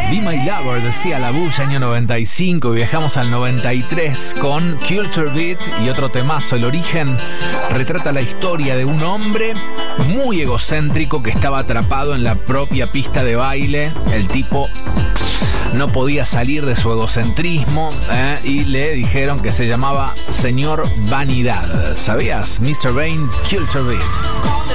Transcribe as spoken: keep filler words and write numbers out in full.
Be My Lover, decía La Bulla, año noventa y cinco, y viajamos al noventa y tres con Culture Beat y otro temazo. El Origen retrata la historia de un hombre muy egocéntrico que estaba atrapado en la propia pista de baile. El tipo no podía salir de su egocentrismo, ¿eh? Y le dijeron que se llamaba Señor Vanidad. ¿Sabías? mister Vain, Culture Beat.